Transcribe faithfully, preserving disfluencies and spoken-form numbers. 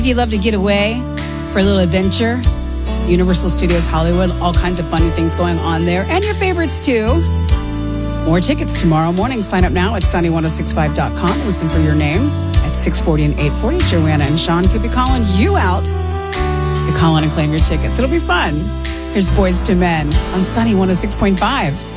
If you love to get away for a little adventure, Universal Studios Hollywood, all kinds of funny things going on there. And your favorites, too. More tickets tomorrow morning. Sign up now at sunny ten sixty-five dot com. Listen for your name at six forty and eight forty. Joanna and Sean could be calling you out to call in and claim your tickets. It'll be fun. Here's Boys to Men on Sunny one oh six point five.